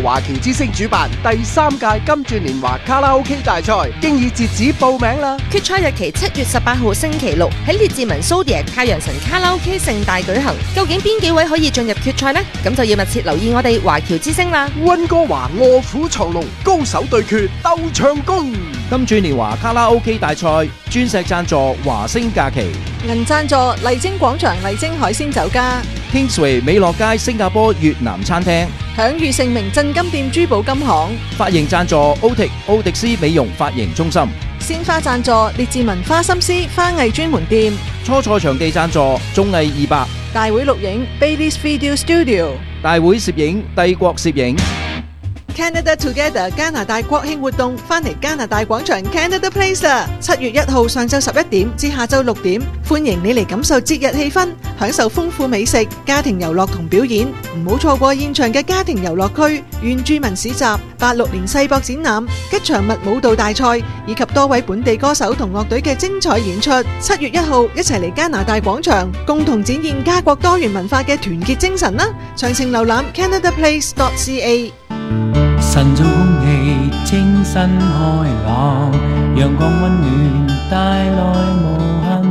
華僑之星主辦第3屆金鑽年華卡拉 OK 大賽，經已截止報名啦！ 決賽日期7月18號星期六喺列治文蘇迪太陽神卡拉 OK 盛大舉行。究竟邊幾位可以進入決賽呢？咁就要密切留意我哋華僑之星啦！ 溫哥華臥虎藏龍，高手對決鬥唱功。 金鑽年華卡拉 OK 大賽，鑽石贊助華星假期， 銀贊助麗晶廣場麗晶海鮮酒家， Kingsway 美樂街新加坡越南餐廳， 享譽盛名鎮金店珠寶金行， 髮型贊助奧迪斯美容髮型中心， 鮮花贊助列治文花心思花藝專門店， 初賽場地贊助綜藝200， 大會錄影 Bailey's Video Studio， 大會攝影帝國攝影。 Canada Together 加拿大國慶活動返嚟加拿大廣場 Canada Place 啦！7月1號上晝11點至下晝6點，歡迎你嚟感受節日氣氛，享受豐富美食、家庭遊樂同表演。唔好錯過現場嘅家庭遊樂區、原住民市集、86年世博展覽、吉祥物舞蹈大賽，以及多位本地歌手同樂隊嘅精彩演出。7月1號一齊嚟加拿大廣場，共同展現家國多元文化嘅團結精神啦！詳情瀏覽 canadaplace.ca。 晨早空氣清新開朗，陽光溫暖帶來無限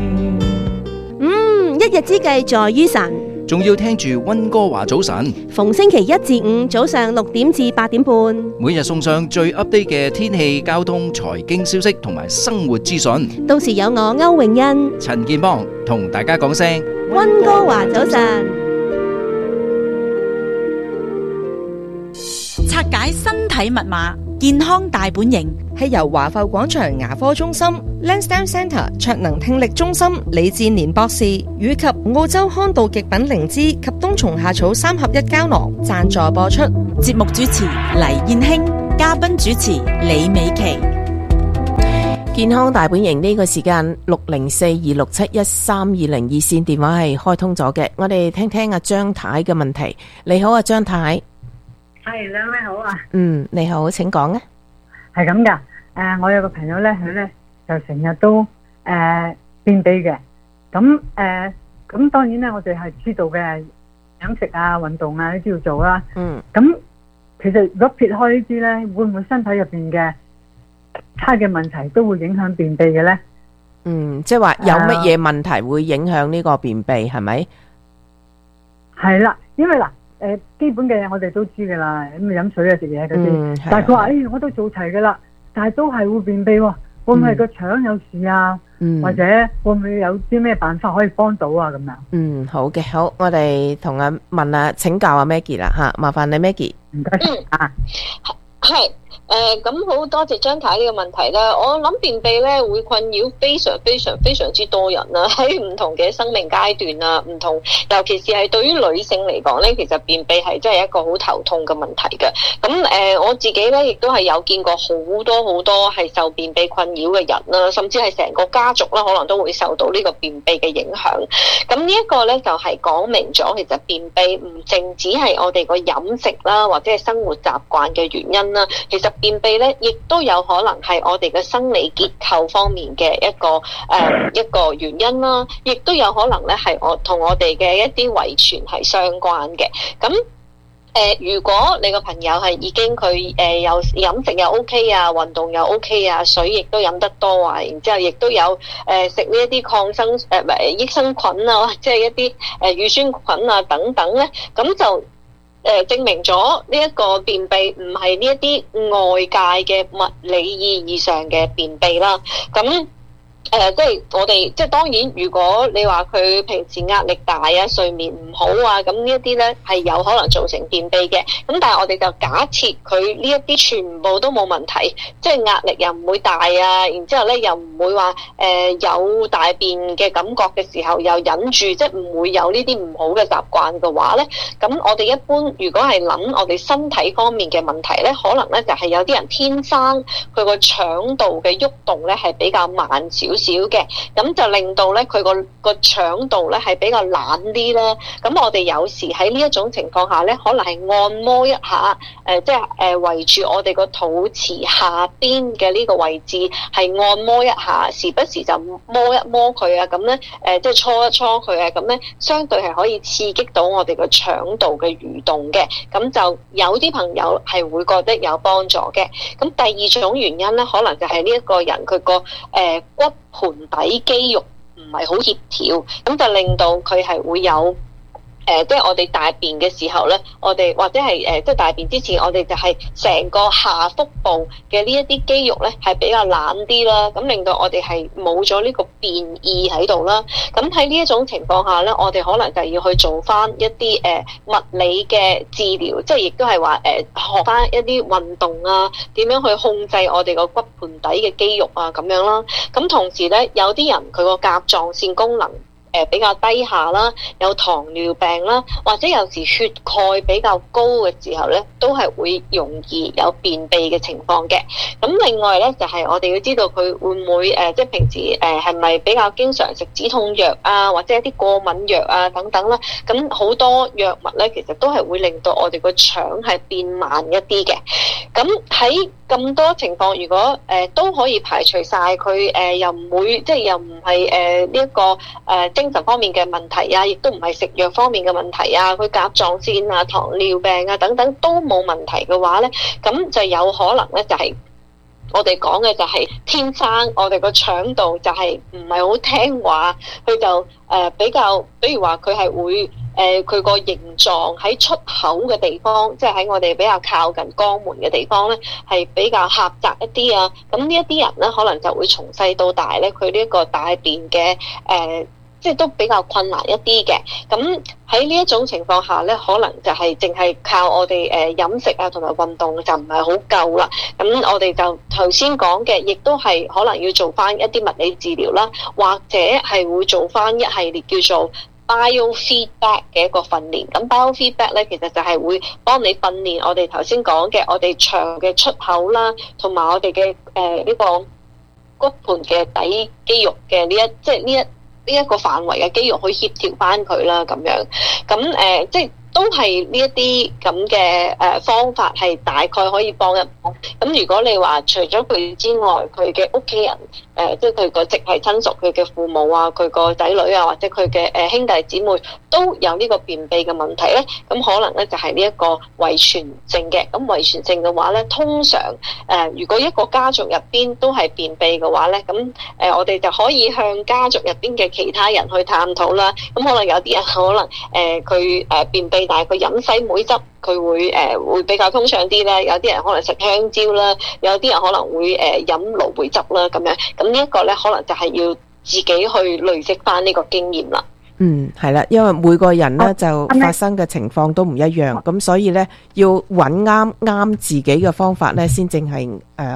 美。 一日之計在於晨， 仲要聽住溫哥華早晨， 逢星期1至5早上6點至8點半， 每日送上最 update 嘅天氣、交通、財經消息同埋生活資訊。 到時有我歐詠欣、 陳建邦同大家講聲溫哥華早晨。 拆解身體密碼，健康大本營係由華埠廣場牙科中心、Lansdowne Centre 卓能聽力中心李志年博士以及澳洲康道極品靈芝及冬蟲夏草3合1膠囊贊助播出。 節目主持黎燕卿，嘉賓主持李美琪。 健康大本營呢個時間60426713202熱線電話係開通咗嘅，我哋聽聽阿張太嘅問題。你好啊，張太。 係，兩位好啊。 你好，請講啊。 係咁噶，我有個朋友咧，佢咧就成日都便秘嘅。咁當然咧，我哋係知道嘅飲食啊、運動啊呢啲要做啦。咁其實如果撇開呢啲咧，會唔會身體入邊嘅差嘅問題都會影響便秘嘅咧？ 即係話有乜嘢問題會影響呢個便秘係咪？係啦，因為嗱。基本嘅嘢我哋都知噶啦，咁飲水啊、食嘢嗰啲，但係佢話我都做齊噶啦，但係都係會便秘喎，會唔會係個腸有事啊？或者會唔會有啲咩辦法可以幫到啊？咁樣好嘅，好，我哋同問請教阿 Maggie 啦吓，麻煩你 Maggie。 唔該啊， 係。咁好多謝張太呢個問題啦。我諗便秘咧會困擾非常之多人啦，喺唔同嘅生命階段啊，唔同，尤其是係對於女性嚟講咧，其實便秘係真係一個好頭痛嘅問題嘅。咁我自己咧亦都係有見過好多係受便秘困擾嘅人啦，甚至係成個家族啦，可能都會受到呢個便秘嘅影響。咁呢一個咧就係講明咗，其實便秘唔淨止係我哋個飲食啦，或者係生活習慣嘅原因啦，其實便秘咧，亦都有可能係我哋嘅生理結構方面嘅一個原因啦，亦都有可能咧係同我哋嘅一啲遺傳係相關嘅。咁如果你個朋友係已經佢有飲食又 OK 啊，運動又 OK 啊，水亦都飲得多啊，然之後亦都有食呢一啲抗生益生菌啊，即係一啲乳酸菌啊等等咧，咁就證明咗呢一個便秘唔係呢一啲外界嘅物理意義上嘅便秘啦。咁即係我哋即係當然，如果你話佢平時壓力大啊、睡眠唔好啊，咁呢一啲咧係有可能造成便秘嘅。咁但係我哋就假設佢呢一啲全部都冇問題，即係壓力又唔會大啊，然之後咧又唔會話有大便嘅感覺嘅時候又忍住，即係唔會有呢啲唔好嘅習慣嘅話咧，咁我哋一般如果係諗我哋身體方面嘅問題咧，可能咧就係有啲人天生佢個腸道嘅喐動咧係比較慢少少嘅，咁就令到咧佢個腸道咧係比較懶啲啦。咁我哋有時喺呢一種情況下咧，可能係按摩一下，即係圍住我哋個肚臍下邊嘅呢個位置，係按摩一下，時不時就摸一摸佢啊，咁咧即係搓一搓佢啊，咁咧相對係可以刺激到我哋個腸道嘅蠕動嘅，咁就有啲朋友係會覺得有幫助嘅。咁第二種原因咧，可能就係呢一個人佢個骨盆底肌肉唔係好協調，咁就令到佢係會有即係我哋大便嘅時候咧，我哋或者係即係大便之前，我哋就係成個下腹部嘅呢一啲肌肉咧係比較懶啲啦，咁令到我哋係冇咗呢個便意喺度啦。咁喺呢一種情況下咧，我哋可能就要去做翻一啲物理嘅治療，即係亦都係話學翻一啲運動啊，點樣去控制我哋個骨盆底嘅肌肉啊咁樣啦。咁同時咧，有啲人佢個甲狀腺功能比較低下啦，有糖尿病啦，或者有時血鈣比較高嘅時候咧，都係會容易有便秘嘅情況嘅。咁另外咧，就係我哋要知道佢會唔會即係平時係咪比較經常食止痛藥啊，或者一啲過敏藥啊等等啦。咁好多藥物咧，其實都係會令到我哋個腸係變慢一啲嘅。咁喺咁多情況，如果都可以排除晒佢又唔會即係又唔係呢一個精神方面嘅問題啊，亦都唔係食藥方面嘅問題啊，佢甲狀腺啊、糖尿病啊等等都冇問題嘅話咧，咁就有可能咧就係我哋講嘅就係天生我哋個腸道就係唔係好聽話，佢就比較，比如話佢係會佢個形狀喺出口嘅地方，即係喺我哋比較靠近肛門嘅地方咧，係比較狹窄一啲啊。咁呢一啲人咧，可能就會從細到大咧，佢呢一個大便嘅即係都比較困難一啲嘅。咁喺呢一種情況下咧，可能就係淨係靠我哋飲食啊同埋運動就唔係好夠啦。咁我哋就頭先講嘅，亦都係可能要做翻一啲物理治療啦，或者係會做翻一系列叫做biofeedback 嘅一個訓練。咁 biofeedback 咧，其實就係會幫你訓練我哋頭先講嘅我哋腸嘅出口啦，同埋我哋嘅呢個骨盆嘅底肌肉嘅呢一個範圍嘅肌肉去協調翻佢啦，咁樣。咁即係都係呢一啲咁嘅方法係大概可以幫一幫。咁如果你話除咗佢之外，佢嘅屋企人即係佢個直系親屬，佢嘅父母啊，佢個仔女啊，或者佢嘅兄弟姊妹都有呢個便秘嘅問題咧，咁可能咧就係呢一個遺傳性嘅。咁遺傳性嘅話咧，通常如果一個家族入邊都係便秘嘅話咧，咁我哋就可以向家族入邊嘅其他人去探討啦。咁可能有啲人可能佢便秘，但係佢飲西梅汁，佢會比較通暢啲啦。有啲人可能食香蕉啦，有啲人可能會飲蘆薈汁啦咁樣。咁呢一個咧，可能就係要自己去累積翻呢個經驗啦。 係啦，因為每個人咧就發生嘅情況都唔一樣，咁所以咧要揾啱自己嘅方法咧，先正係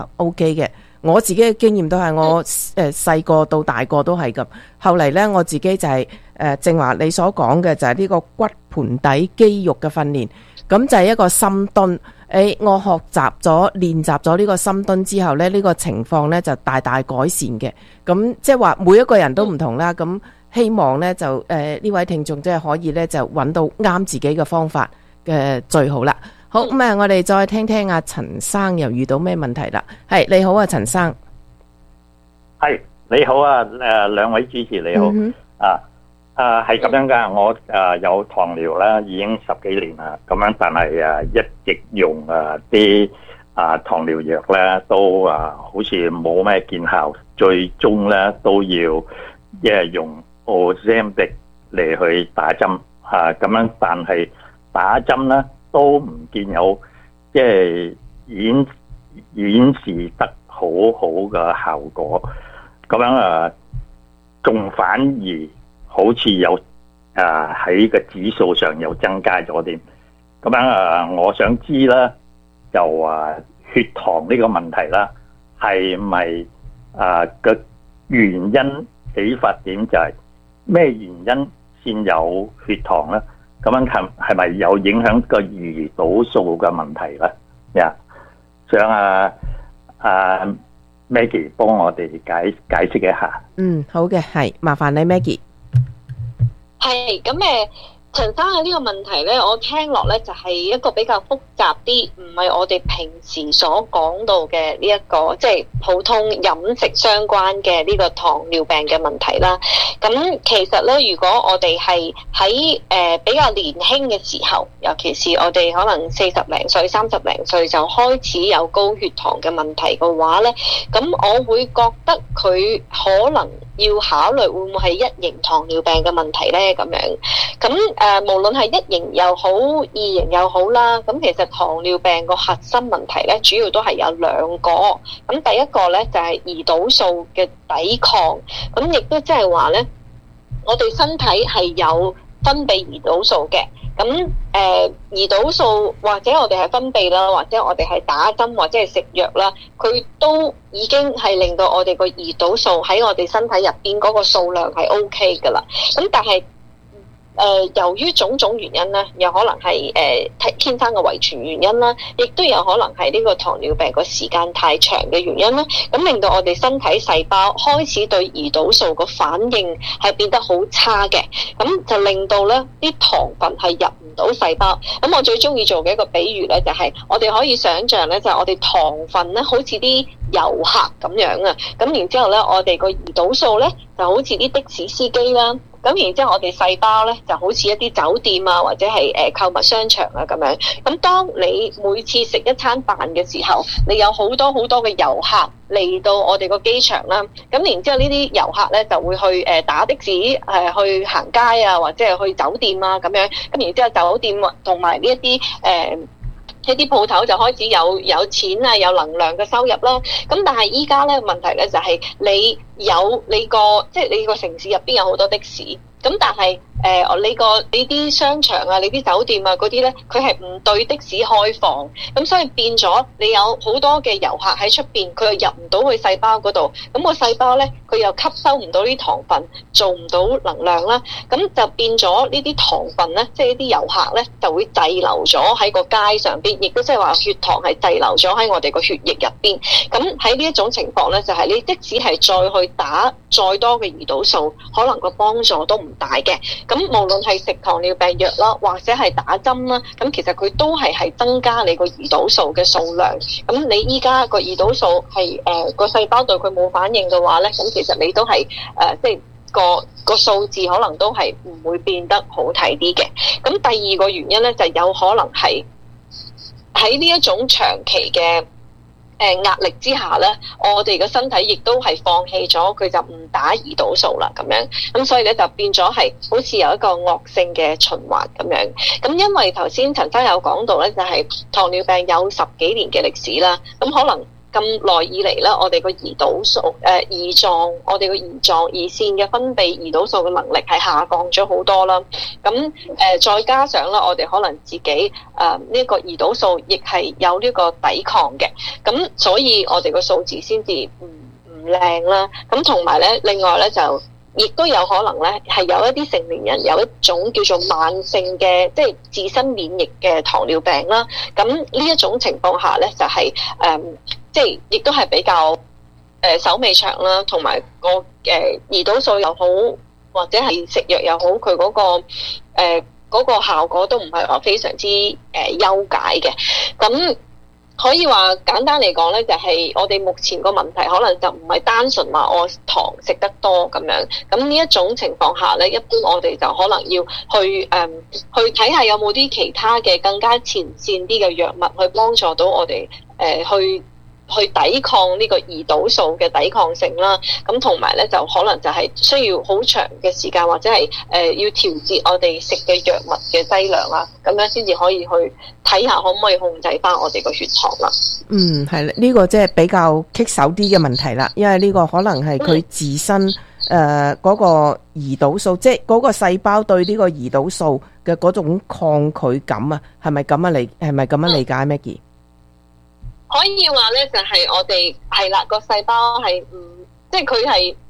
OK 嘅。我自己嘅經驗都係我細個到大個都係咁。後嚟咧，我自己就係正話你所講嘅，就係呢個骨盆底肌肉嘅訓練。咁就係一個深蹲。我學習咗練習咗呢個深蹲之後咧，呢個情況咧就大大改善嘅。咁即係話每一個人都唔同啦。咁希望咧就呢位聽眾即係可以咧就揾到啱自己嘅方法嘅最好啦。好，咁我哋再聽聽阿陳生又遇到咩問題啦？係，你好啊，陳生。 係，你好啊，兩位主持你好。係咁樣噶，我有糖尿啦，已經10幾年啦，咁樣，但係一直用啲糖尿藥咧，都好似冇咩見效，最終咧都要用 Ozempic 嚟去打針咁樣，但係打針咧都唔見有即係顯示得好好嘅效果，咁樣仲反而好似有喺個指數上又增加咗啲，咁樣我想知啦，就血糖呢個問題啦，係咪個原因起發點就係咩原因先有血糖咧？咁樣係咪有影響個胰島素嘅問題咧？想 Maggie 幫我哋解釋一下。 好嘅，係麻煩你 Maggie。 係咁陳生嘅呢個問題咧，我聽落咧就係一個比較複雜啲，唔係我哋平時所講到嘅呢一個即係普通飲食相關嘅呢個糖尿病嘅問題啦。咁其實咧，如果我哋係喺比較年輕嘅時候，尤其是我哋可能40零歲、30零歲就開始有高血糖嘅問題嘅話咧，咁我會覺得佢可能要考慮會唔會係一型糖尿病嘅問題咧咁樣。咁無論係一型又好，二型又好啦，咁其實糖尿病個核心問題咧，主要都係有兩個。咁第一個咧就係胰島素嘅抵抗，咁亦都即係話咧，我哋身體係有分泌胰島素嘅。咁胰島素或者我哋係分泌啦，或者我哋係打針或者係食藥啦，佢都已經係令到我哋個胰島素喺我哋身體入邊嗰個數量係 OK 噶啦。咁但係由於種種原因咧，有可能係天生嘅遺傳原因啦，亦都有可能係呢個糖尿病個時間太長嘅原因啦，咁令到我哋身體細胞開始對胰島素個反應係變得好差嘅，咁就令到咧啲糖分係入唔到細胞。咁我最中意做嘅一個比喻咧，就係我哋可以想像咧，就係我哋糖分咧好似啲遊客咁樣啊，咁然之後咧，我哋個胰島素咧就好似啲的士司機啦。咁然之後，我哋細胞咧就好似一啲酒店啊，或者係購物商場啊咁樣。咁當你每次食一餐飯嘅時候，你有好多好多嘅遊客嚟到我哋個機場啦。咁然之後呢啲遊客咧就會去打的士去行街啊，或者係去酒店啊咁樣。咁然之後酒店同埋呢一啲呢啲鋪頭就開始有錢啊，有能量嘅收入啦。咁但係依家咧問題咧就係你有你個城市入邊有好多的士，咁但係你啲商場啊、你啲酒店啊嗰啲咧，佢係唔對的士開放，咁所以變咗你有好多嘅遊客喺出邊，佢又入唔到去細胞嗰度，咁個細胞咧佢又吸收唔到啲糖分，做唔到能量啦，咁就變咗呢啲糖分咧，即係呢啲遊客咧就會滯留咗喺個街上邊，亦都即係話血糖係滯留咗喺我哋個血液入邊。咁喺呢一種情況咧，就係你即使係再去打再多嘅胰島素，可能個幫助都唔大嘅。咁無論係食糖尿病藥啦，或者係打針啦，咁其實佢都係增加你個胰島素嘅數量。咁你依家個胰島素係個細胞對佢冇反應嘅話咧，咁其實你都係即係個數字可能都係唔會變得好睇啲嘅。咁第二個原因咧，就有可能係喺呢一種長期嘅壓力之下咧，我哋嘅身體亦都係放棄咗，佢就唔打胰島素啦咁樣，咁所以咧就變咗係好似有一個惡性嘅循環咁樣。咁因為頭先陳生有講到咧，就係糖尿病有10幾年嘅歷史啦，咁可能咁耐以嚟咧，我哋個胰島素我哋個胰腺嘅分泌胰島素嘅能力係下降咗好多啦。咁再加上咧，我哋可能自己呢個胰島素亦係有呢個抵抗嘅，咁所以我哋個數字先至唔靚啦。咁同埋咧，另外咧就亦都有可能咧係有一啲成年人有一種叫做慢性嘅即係自身免疫嘅糖尿病啦。咁呢一種情況下咧就係即係亦都係比較手尾長啦，同埋個胰島素又好，或者係食藥又好，佢嗰個效果都唔係話非常之優解嘅。咁可以話簡單嚟講咧，就係我哋目前個問題可能就唔係單純話我糖食得多咁樣。咁呢一種情況下咧，一般我哋就可能要去睇下有冇啲其他嘅更加前線啲嘅藥物去幫助到我哋去抵抗呢個胰島素嘅抵抗性啦，咁同埋咧就可能就係需要好長嘅時間，或者係要調節我哋食嘅藥物嘅劑量啦，咁樣先至可以去睇下可唔可以控制翻我哋個血糖啦。 係啦，呢個即係比較棘手啲嘅問題啦，因為呢個可能係佢自身嗰個胰島素，即係嗰個細胞對呢個胰島素嘅嗰種抗拒感啊，係咪咁樣理解 Maggie？ 可以話咧，就係我哋係啦，個細胞係即係佢係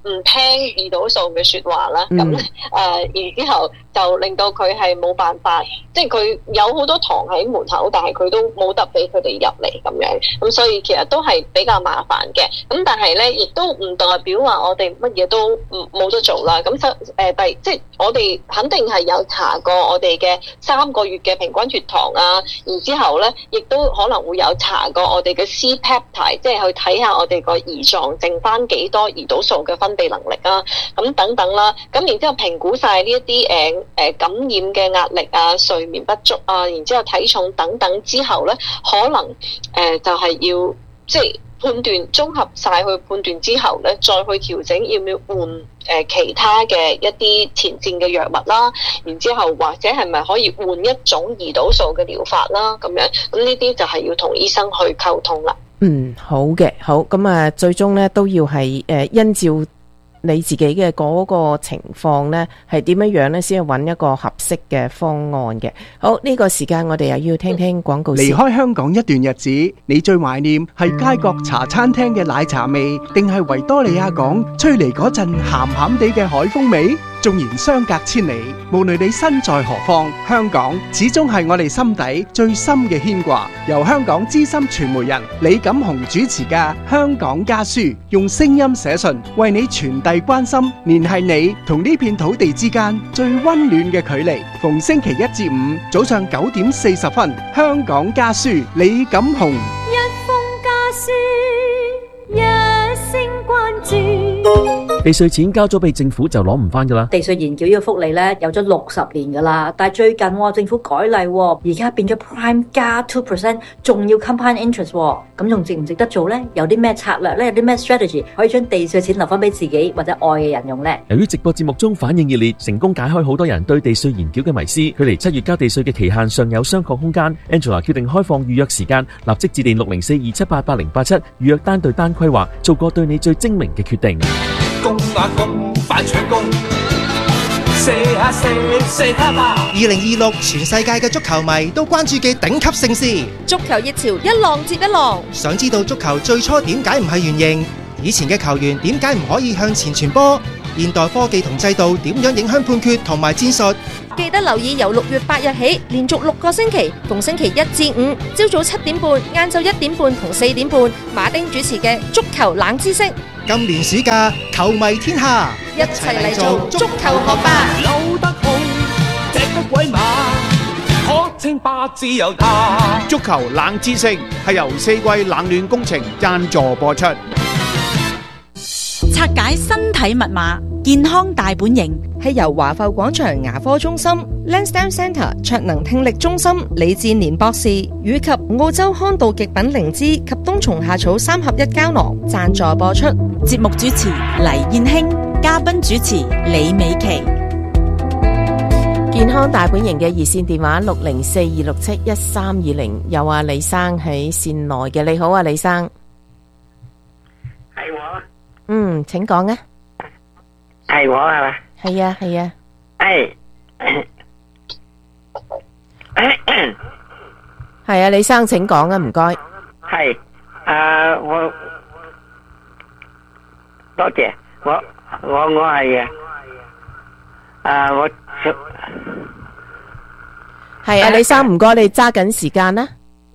聽胰島素嘅説話啦，咁然之後就令到佢係冇辦法，即係佢有好多糖喺門口，但係佢都冇得俾佢哋入嚟咁樣，咁所以其實都係比較麻煩嘅。咁但係咧，亦都唔代表話我哋乜嘢都冇得做啦。咁即係我哋肯定係有查過我哋嘅3個月嘅平均血糖啊，然之後咧亦都可能會有查過我哋嘅 C-peptide， 即係去睇下我哋個胰臟剩翻幾多胰島素嘅分泌能力啊，咁等等啦。咁然之後評估晒呢一啲感染嘅壓力啊、睡眠不足啊，然之後體重等等之後咧，可能就係要即係判斷綜合晒去判斷之後咧，再去調整要唔要換其他嘅一啲前線嘅藥物啦，然之後或者係咪可以換一種胰島素嘅療法啦，咁樣咁呢啲就係要同醫生去溝通啦。 好嘅，好，咁啊，最終咧都要係因照你自己嘅嗰個情況呢，係點樣呢？先去揾一個合適嘅方案嘅。好，呢個時間我哋又要聽聽廣告。 離開香港一段日子，你最懷念係街角茶餐廳嘅奶茶味，定係維多利亞港吹嚟嗰陣鹹鹹地嘅海風味？縱然相隔千里，無論你身在何方，香港始終係我哋心底最深嘅牽掛。由香港資深傳媒人李錦雄主持嘅《香港家書》，用聲音寫信為你傳遞關心，聯繫你同呢片土地之間最溫暖嘅距離。逢星期1至5早上9點40分，《香港家書》李錦雄。 一封家書，一聲關注。 地稅錢交咗俾政府就攞唔翻噶啦。 地稅延繳呢個福利咧有咗60年噶啦，但係最近政府改例，而家變咗 Prime 加 2%， 仲要 compound interest， 咁仲值唔值得做呢？有啲咩策略呢？有啲咩 strategy 可以將地稅錢留翻俾自己或者愛嘅人用呢？ 由於直播節目中反應熱烈，成功解開好多人對地稅延繳嘅迷思，距離7月交地稅嘅期限尚有商榷空間。Angela 決定開放預約時間，立即致電60427888087預約單對單規劃，做個對你最精明嘅決定。 公啊公，反搶公，射啊射，射他吧！2026全世界嘅足球迷都關注嘅頂級盛事， 足球熱潮一浪接一浪。 想知道足球最初點解唔係圓形？以前嘅球員點解唔可以向前傳波？現代科技同制度點樣影響判決同埋戰術？ 記得留意由6月8日起，連續6個星期，逢星期1至5，朝早7點半、晏晝1點半同4點半，馬丁主持嘅足球冷知識。 今年暑假，球迷天下， 一齊嚟做足球學霸。 扭得好，踢得鬼馬，可稱霸自由他。 足球冷知識係由4季冷暖工程贊助播出。 拆解身體密碼，健康大本營係由華埠廣場牙科中心、Lansdowne Centre 卓能聽力中心李志年博士以及澳洲康道極品靈芝及冬蟲夏草3合1膠囊贊助播出。 節目主持黎燕興，嘉賓主持李美琪。 健康大本營嘅熱線電話604-267-1320，有啊李生喺線內嘅。你好啊李生。 係我。 請講啊。 係我係嘛？ 係啊係啊。係啊，李生請講啊，唔該。 係我多謝我係我係啊，李生唔該，你揸緊時間啦。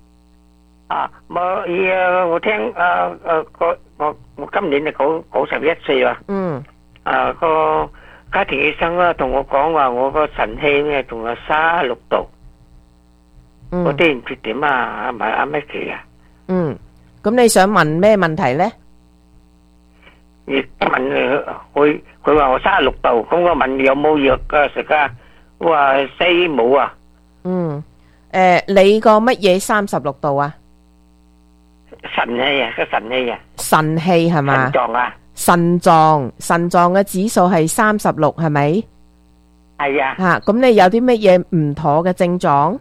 我聽我今年就91歲啦。個家庭醫生啦同我講話，我個腎氣咧仲有36度。我都唔知點啊，係咪阿 Micky 啊？ 咁你想問咩問題咧？ 你問佢話我36度，咁我問有冇藥噶食啊？我話西冇啊。 你個乜嘢36度啊？ 腎氣啊，個腎氣啊。 腎氣係嘛？ 腎臟啊。 腎臟嘅指數係36，係咪？ 係啊。 吓，咁你有啲乜嘢唔妥嘅症狀？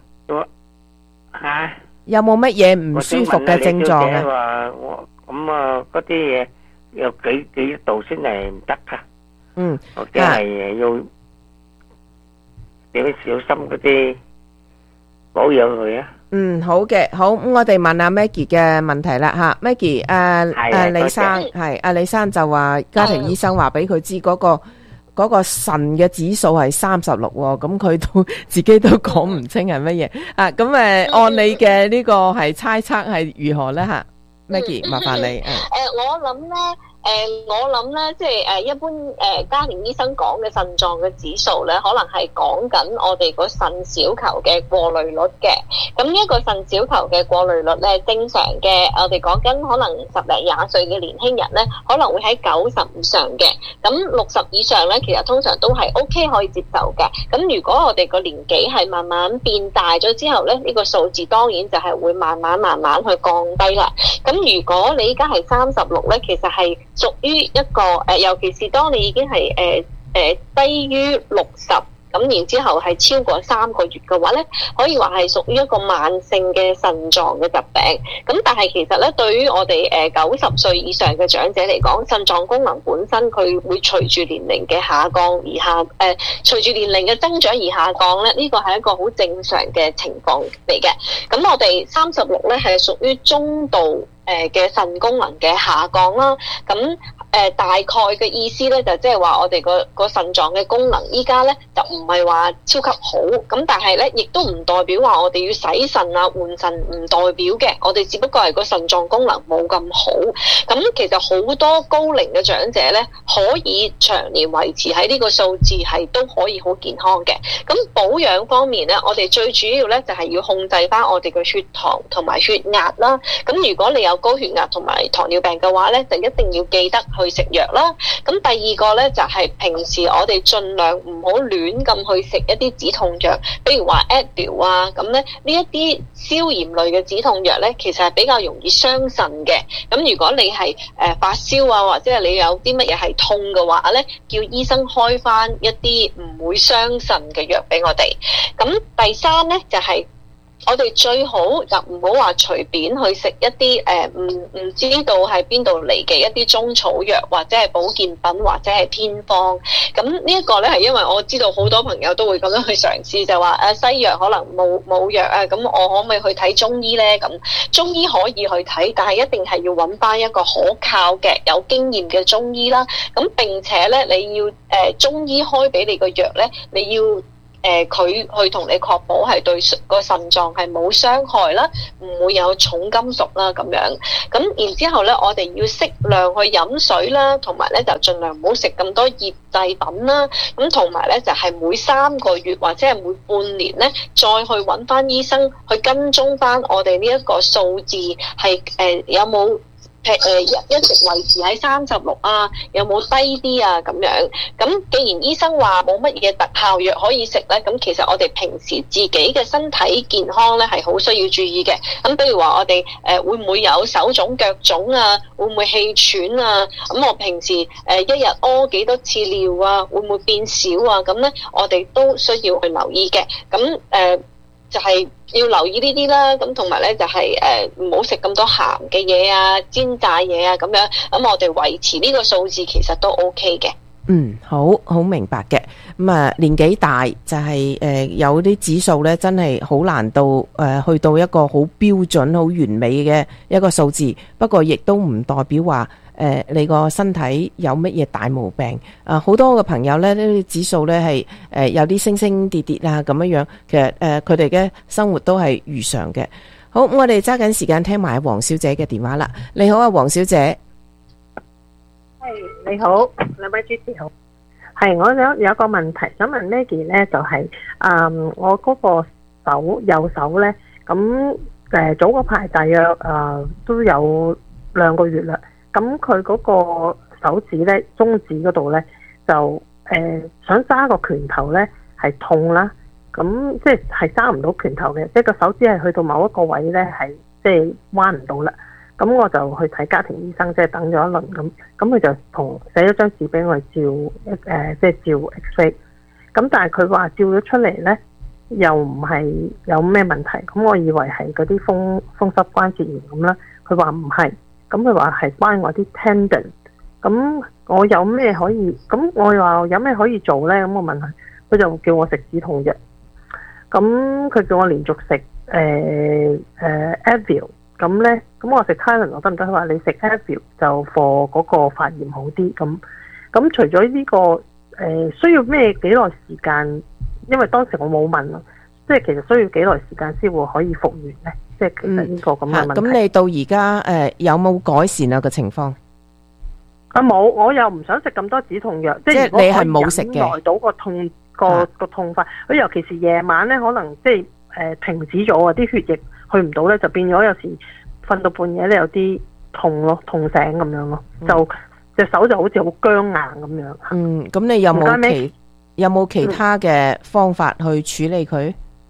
有冇乜嘢唔舒服嘅症狀啊？ 話我咁嗰啲嘢有幾度先係唔得噶？或者係要點小心嗰啲保養佢啊？ 好嘅，好，咁我哋問下 Maggie 嘅問題啦吓 ，Maggie， 李生係阿李生就話家庭醫生話俾佢知嗰個腎嘅指數係36，咁佢都自己都講唔清係乜嘢啊？咁按你嘅呢個係猜測係如何咧吓 ？Maggie， 麻煩你。 我諗咧，即係一般家庭醫生講嘅腎臟嘅指數咧，可能係講緊我哋個腎小球嘅過濾率嘅。咁呢一個腎小球嘅過濾率咧，正常嘅，我哋講緊可能10零20歲嘅年輕人咧，可能會喺90以上嘅。咁60以上咧，其實通常都係 OK 可以接受嘅。咁如果我哋個年紀係慢慢變大咗之後咧，呢個數字當然就係會慢慢去降低啦。咁如果你依家係36咧，其實係屬於一個尤其是當你已經係低於60，咁然之後係超過3個月嘅話咧，可以話係屬於一個慢性嘅腎臟嘅疾病。咁但係其實咧，對於我哋90歲以上嘅長者嚟講，腎臟功能本身佢會隨住年齡嘅下降而隨住年齡嘅增長而下降咧，呢個係一個好正常嘅情況嚟嘅。咁我哋36咧係屬於中度嘅腎功能嘅下降啦。咁大概嘅意思咧就即係話我哋個腎臟嘅功能依家咧就唔係話超級好，咁但係咧亦都唔代表話我哋要洗腎啊換腎，唔代表嘅，我哋只不過係個腎臟功能冇咁好。咁其實好多高齡嘅長者咧可以長年維持喺呢個數字係都可以好健康嘅。咁保養方面咧，我哋最主要咧就係要控制翻我哋嘅血糖同埋血壓啦。咁如果你有高血壓同埋糖尿病嘅話咧，就一定要記得去食藥啦。咁第二個咧就係平時我哋盡量唔好亂咁去食一啲止痛藥，比如話 Advil 啊，咁咧呢一啲消炎類嘅止痛藥咧，其實係比較容易傷腎嘅。咁如果你係發燒啊，或者係你有啲乜嘢係痛嘅話咧，叫醫生開翻一啲唔會傷腎嘅藥俾我哋。咁第三咧就係我哋最好就唔好話隨便去食一啲唔知道係邊度嚟嘅一啲中草藥，或者係保健品，或者係偏方。咁呢一個咧係因為我知道好多朋友都會咁樣去嘗試，就話西藥可能冇藥啊，咁我可唔可以去睇中醫咧？咁中醫可以去睇，但係一定係要揾翻一個可靠嘅有經驗嘅中醫啦。咁並且咧你要中醫開俾你個藥咧，你要佢去同你確保係對個腎臟係冇傷害啦，唔會有重金屬啦咁樣。咁然之後咧，我哋要適量去飲水啦，同埋咧就盡量唔好食咁多醃製品啦。咁同埋咧就係每3個月或者係每半年咧，再去揾翻醫生去跟蹤翻我哋呢一個數字係有冇一直維持喺36啊，有冇低啲啊咁樣。咁既然醫生話冇乜嘢特效藥可以食咧，咁其實我哋平時自己嘅身體健康咧係好需要注意嘅。咁比如話我哋會唔會有手腫腳腫啊？會唔會氣喘啊？咁我平時一日屙幾多次尿啊？會唔會變少啊？咁咧我哋都需要去留意嘅。咁就係要留意呢啲啦，咁同埋咧就係唔好食咁多鹹嘅嘢啊、煎炸嘢啊咁樣，咁我哋維持呢個數字其實都 OK 嘅。 好明白嘅。咁啊年紀大就係有啲指數咧真係好難到去到一個好標準好完美嘅一個數字，不過亦都唔代表話你個身體有乜嘢大毛病。好多嘅朋友咧呢啲指數咧係有啲升升跌跌啊咁樣，其實佢哋嘅生活都係如常嘅。好，我哋揸緊時間聽埋黃小姐嘅電話啦。你好啊，黃小姐。 你好，兩位主持好。係，我有一個問題想問 Maggie 咧，就係我嗰個右手咧，咁早嗰排大約都有2個月啦。咁佢嗰個手指咧，中指嗰度咧，就想揸個拳頭咧係痛啦。咁即係揸唔到拳頭嘅，即係個手指係去到某一個位咧係即係彎唔到啦。咁我就去睇家庭醫生，即係等咗一輪咁佢就寫咗張紙俾我照即係照 X-ray。咁但係佢話照咗出嚟咧，又唔係有咩問題。咁我以為係嗰啲風濕關節炎咁啦。佢話唔係，咁佢話係關我啲 tendon。咁我有咩可以？咁我話有咩可以做咧？咁我問佢就叫我食止痛藥。咁佢叫我連續食 Advil， 咁咧咁我食 Tylenol 得唔得？佢話你食 Advil 就 for 嗰個發炎好啲。咁除咗呢個需要咩幾耐時間？因為當時我冇問咯，即係其實需要幾耐時間先會可以復原咧？即係其實呢個咁嘅問題。 咁你到而家有冇改善啊個情況？ 冇，我又唔想食咁多止痛藥，即係你係冇食嘅， 忍耐到個痛個痛快。佢尤其是夜晚咧，可能即係停止咗啊，啲血液去唔到咧，就變咗有時瞓到半夜咧有啲痛咯，痛醒咁樣咯，就隻手就好似好僵硬咁樣。 咁你有冇其他嘅方法去處理佢？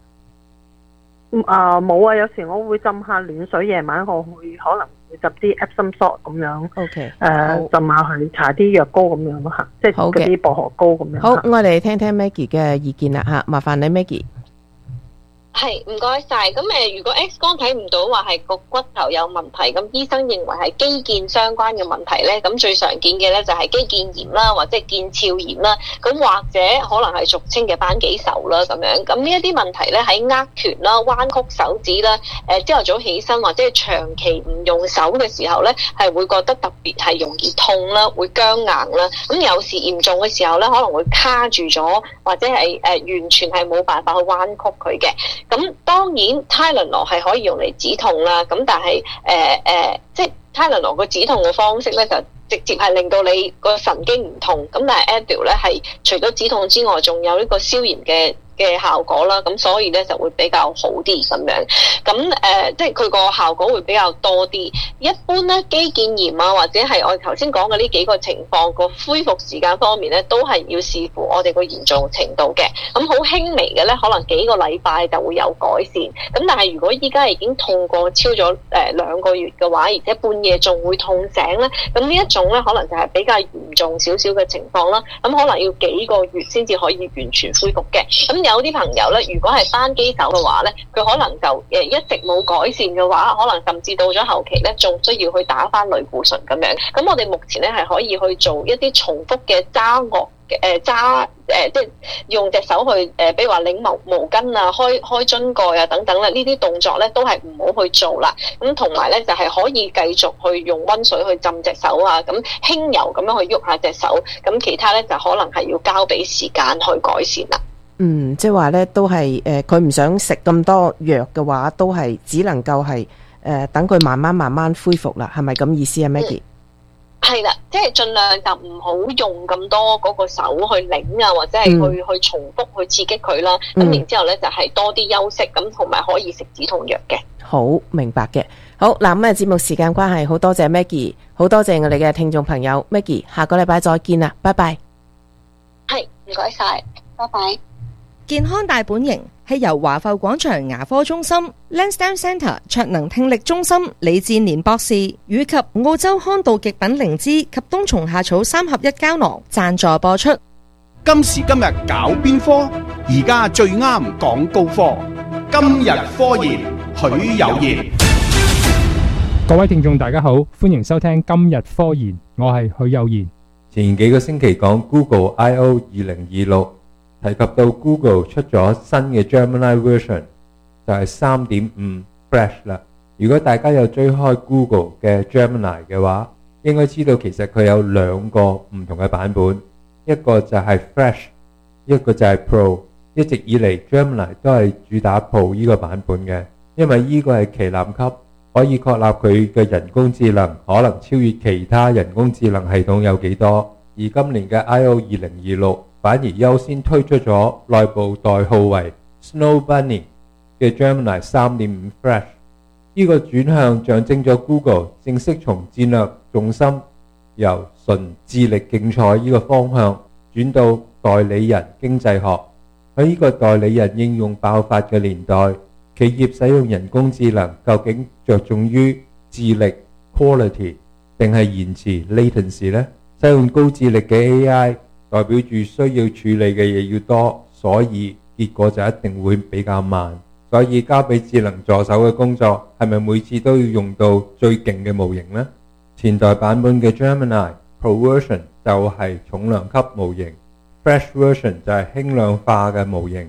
冇啊，有時我會浸下暖水，夜晚我會可能會浸啲 Epsom salt 咁樣。 OK， 浸下去搽啲藥膏咁樣咯嚇，即係嗰啲薄荷膏咁樣。 好，我哋聽聽 Maggie 嘅意見啦嚇，麻煩你 Maggie。 係，唔該晒。咁如果 X 光睇唔到話係個骨頭有問題，咁醫生認為係肌腱相關嘅問題咧，咁最常見嘅咧就係肌腱炎啦，或者腱鞘炎啦，咁或者可能係俗稱嘅扳機手啦咁樣。咁呢一啲問題咧喺握拳啦、彎曲手指啦、朝頭早起身或者係長期唔用手嘅時候咧，係會覺得特別係容易痛啦，會僵硬啦。咁有時嚴重嘅時候咧，可能會卡住咗，或者係完全係冇辦法去彎曲佢嘅。咁當然 Tylenol 係可以用嚟止痛啦，咁但係即係 Tylenol 個止痛嘅方式咧，就直接係令到你個神經唔痛。咁但係 Advil 咧係除咗止痛之外，仲有呢個消炎嘅效果啦，咁所以咧就會比較好啲咁樣。咁即係佢個效果會比較多啲。一般咧肌腱炎啊，或者係我哋頭先講嘅呢幾個情況，個恢復時間方面咧，都係要視乎我哋個嚴重程度嘅。咁好輕微嘅咧，可能幾個禮拜就會有改善。咁但係如果依家已經痛過超咗2個月嘅話，而且半夜仲會痛醒咧，咁呢一種咧可能就係比較嚴重少少嘅情況啦。咁可能要幾個月先至可以完全恢復嘅。咁有啲朋友咧，如果係扳機手嘅話咧，佢可能就一直冇改善嘅話，可能甚至到咗後期咧，仲需要去打翻類固醇咁樣。咁我哋目前咧係可以去做一啲重複嘅揸樂即係用隻手去比如話擰毛巾啊、開樽蓋啊等等啦，呢啲動作咧都係唔好去做啦。咁同埋咧就係可以繼續去用溫水去浸隻手啊，咁輕柔咁樣去喐下隻手。咁其他咧就可能係要交俾時間去改善啦。 即係話咧，都係佢唔想食咁多藥嘅話，都係只能夠係等佢慢慢恢復啦，係咪咁意思啊 Maggie？ 係啦，即係盡量就唔好用咁多嗰個手去擰啊，或者係去重複去刺激佢啦。咁然之後咧就係多啲休息，咁同埋可以食止痛藥嘅。 好明白嘅。好嗱，咁節目時間關係，好多謝 Maggie， 好多謝我哋嘅聽眾朋友 Maggie， 下個禮拜再見啦，拜拜。 係，唔該晒，拜拜。 健康大本營係由華埠廣場牙科中心、Lansdowne Centre 卓能聽力中心李志年博士以及澳洲康道極品靈芝及冬蟲夏草3合1膠囊贊助播出。 今時今日搞邊科？而家最啱講高科。今日科研，許有賢。 各位聽眾大家好，歡迎收聽今日科研，我係許有賢。 前幾個星期講 Google I/O 2026。提及到 Google 出咗新嘅 Gemini version， 就係 3.5 Fresh 啦。如果大家有追開 Google 嘅 Gemini 嘅話，應該知道其實佢有2個唔同嘅版本，一個就係 Fresh， 一個就係 Pro。一直以嚟 Gemini 都係主打 Pro 呢個版本嘅，因為呢個係旗艦級，可以確立佢嘅人工智能可能超越其他人工智能系統有幾多。而今年嘅 I/O 2026反而優先推出咗內部代號為 Snow Bunny 嘅 Gemini 3.5 Fresh。呢個轉向象徵咗 Google 正式從戰略重心由純智力競賽呢個方向轉到代理人經濟學。喺呢個代理人應用爆發嘅年代，企業使用人工智能究竟着重於智力 quality 定係延遲 latency 呢？使用高智力嘅 AI代表住需要處理嘅嘢要多，所以結果就一定會比較慢。所以交俾智能助手嘅工作係咪每次都要用到最勁嘅模型呢？前代版本嘅 Gemini Pro Version 就係重量級模型，Fresh Version 就係輕量化嘅模型。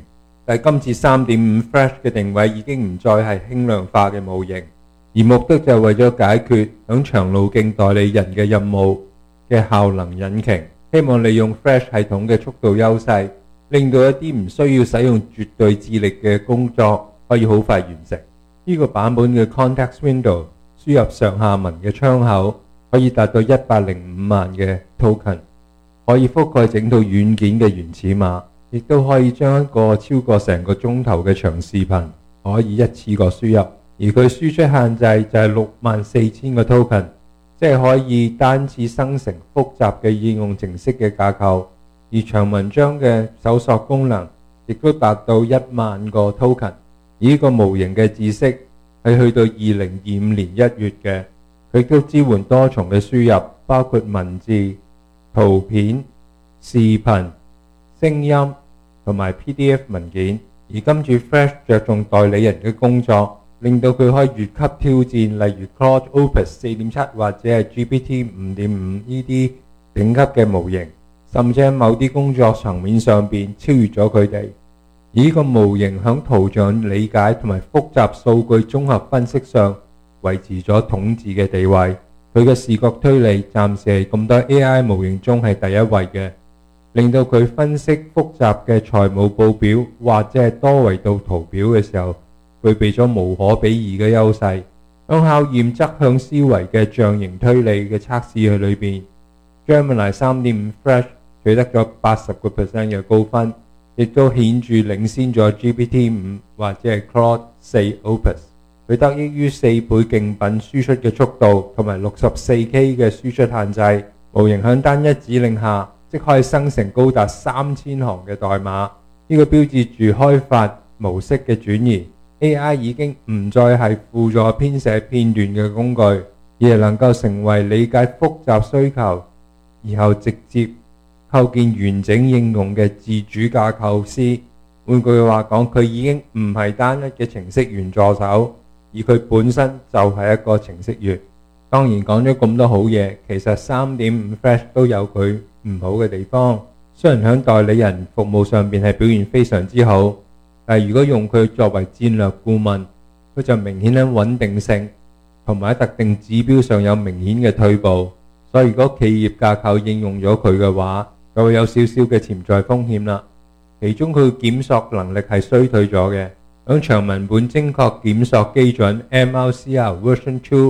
但係今次 3.5 Flash 嘅定位已經唔再係輕量化嘅模型，而目的就係為咗解決響長路徑代理人嘅任務嘅效能引擎，希望利用 Flash 系統嘅速度優勢，令到一啲唔需要使用絕對智力嘅工作可以好快完成。呢個版本嘅 Context Window 輸入上下文嘅窗口可以達到105萬嘅 token， 可以覆蓋整套軟件嘅原始碼，亦都可以將一個超過成個鐘頭嘅長視頻可以一次過輸入，而佢輸出限制就係64,000個 token， 即係可以單次生成複雜嘅應用程式嘅架構，而長文章嘅搜索功能亦都達到1萬個 token。而呢個模型嘅知識係去到2025年1月嘅，佢都支援多重嘅輸入，包括文字、圖片、視頻、聲音同埋 PDF 文件。而今次 Flash 着重代理人嘅工作，令到佢可以越級挑戰，例如 Claude Opus 4.7 或者係 GPT 5.5 呢啲頂級嘅模型，甚至喺某啲工作層面上邊超越咗佢哋。而呢個模型響圖像理解同埋複雜數據綜合分析上維持咗統治嘅地位。佢嘅視覺推理暫時係咁多 AI 模型中係第一位嘅，令到佢分析複雜嘅財務報表或者係多維度圖表嘅時候，具備咗無可比擬嘅優勢。響考驗側向思維嘅象形推理嘅測試裏邊， Gemini 3.5 Flash 取得咗 80% 嘅高分，亦都顯著領先咗 GPT 5或者係 Claude 4 Opus。佢得益於4倍競品輸出嘅速度同埋 64K 嘅輸出限制，模型響單一指令下即可以生成高達3000行嘅代碼。呢個標誌住開發模式嘅轉移。AI 已經唔再係輔助編寫片段嘅工具，而係能夠成為理解複雜需求，然後直接構建完整應用嘅自主架構師。換句話講，佢已經唔係單一嘅程式員助手，而佢本身就係一個程式員。當然講咗咁多好嘢，其實 3.5 Flash 都有佢唔好嘅地方。雖然喺代理人服務上邊係表現非常之好，但係如果用佢作為戰略顧問，佢就明顯喺穩定性同埋喺特定指標上有明顯嘅退步。所以如果企業架構應用咗佢嘅話，就會有少少嘅潛在風險啦。其中佢檢索能力係衰退咗嘅。響長文本精確檢索基準 MLCR Version 2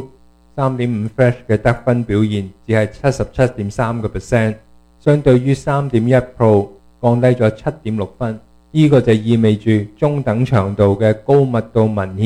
3.5 Flash 嘅得分表現只係 77.3%， 相對於 3.1 Pro 降低咗 7.6 分。呢個就意味住中等長度嘅高密度文獻